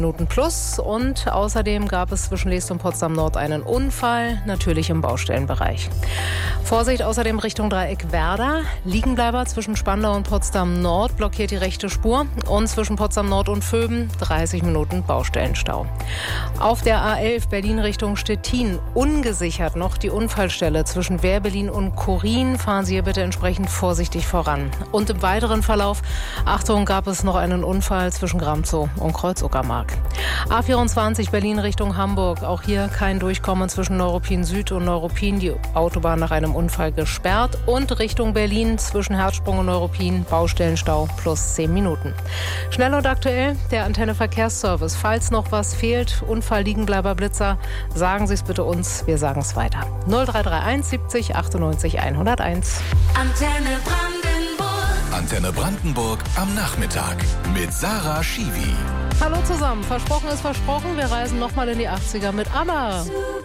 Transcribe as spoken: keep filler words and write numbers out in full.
Minuten plus und außerdem gab es zwischen Leest und Potsdam Nord einen Unfall, natürlich im Baustellenbereich. Vorsicht außerdem Richtung Dreieck Werder. Liegenbleiber zwischen Spandau und Potsdam Nord blockiert die rechte Spur und zwischen Potsdam Nord und Vöben dreißig Minuten Baustellenstau. Auf der A elf Berlin Richtung Stettin ungesichert noch die Unfallstelle zwischen Wehr-Berlin und Korin. Fahren Sie hier bitte entsprechend vorsichtig voran. Und im weiteren Verlauf, Achtung, gab es noch einen Unfall zwischen Gramzow und Kreuz-Uckermark. A vierundzwanzig Berlin Richtung Hamburg. Auch hier kein Durchkommen zwischen Neuruppin Süd und Neuruppin. Die Autobahn nach einem Unfall gesperrt. Und Richtung Berlin zwischen Herzsprung und Neuruppin Baustellenstau plus zehn Minuten. Schnell und aktuell der Antenne Verkehrsservice. Falls noch was fehlt, Unfall, Liegenbleiber, Blitzer, sagen Sie es bitte uns. Wir sagen es weiter. null drei drei eins siebzig achtundneunzig hunderteins. Antenne Brandenburg. Antenne Brandenburg am Nachmittag mit Sarah Schiwi. Hallo zusammen, versprochen ist versprochen, wir reisen nochmal in die achtziger mit ABBA.